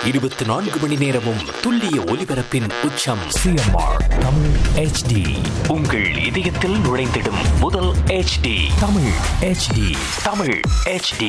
24 மணி நேரமும் துல்லிய ஒலிபரப்பின் உச்சம். CMR Tamil HD. உங்கள் இதயத்தில் நுழைந்திடும் முதல் HD. Tamil HD. Tamil HD.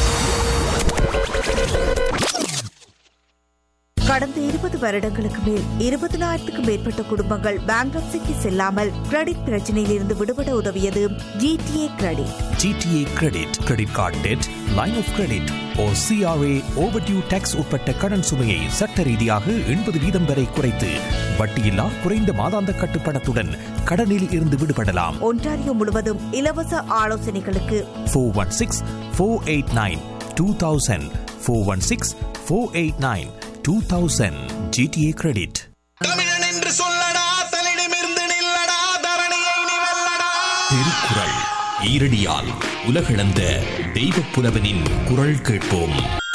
கடந்த 20 வருடங்களுக்கு மேல் 20,000க்கும் மேற்பட்ட குடும்பங்கள் பேங்க்ரப்சிக்கு செல்லாமல் கிரெடிட் பிரச்சனையில் இருந்து விடுபட உதவியது GTA credit. GTA credit, credit card dead, line of credit or CRA overdue tax உட்பட்ட கடன் சுமையை சட்ட ரீதியாக 80% வரை குறைத்து வட்டியில்லா குறைந்த மாதாந்த கட்டுப்பணத்துடன் கடனில் இருந்து விடுபடலாம். ஒன்டாரியோ முழுவதும் இலவச ஆலோசனைகளுக்கு 416-489-2000 416-489-2000 GTA கிரெடிட். தமிழன் என்று சொல்லடா, தலிடமிருந்து நில்லடா, தரணியை நீ வெல்லடா. திருக்குறள் ஈரடியால் உலகளந்த தெய்வப் புலவனின் குரல் கேட்போம்.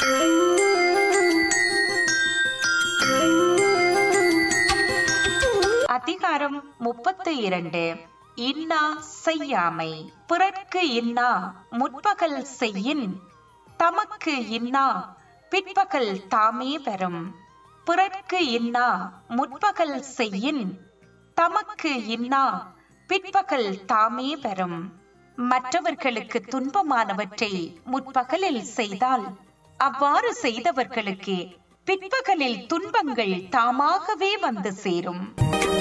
அதிகாரம் 32. இன்னா செய்யாமை. பிறர்க்கு இன்னா முற்பகல் செய்யின், தமக்கு இன்னா பிற்பகல் தாமே பெறும். பிறர்க்கு இன்னா முற்பகல் செய்யின், தமக்கு இன்னா பிற்பகல் தாமே பெறும். மற்றவர்களுக்கு துன்பமானவற்றை முற்பகலில் செய்தால் அவ்வாறு செய்தவர்களுக்கு பிற்பகலில் துன்பங்கள் தாமாகவே வந்து சேரும்.